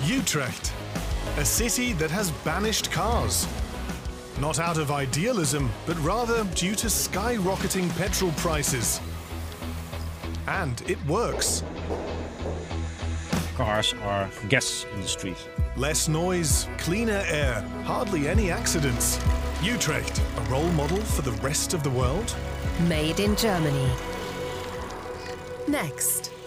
Utrecht, a city that has banished cars. Not out of idealism, but rather due to skyrocketing petrol prices. And it works. Cars are gas in the street. Less noise, cleaner air, hardly any accidents. Utrecht, a role model for the rest of the world? Made in Germany. Next.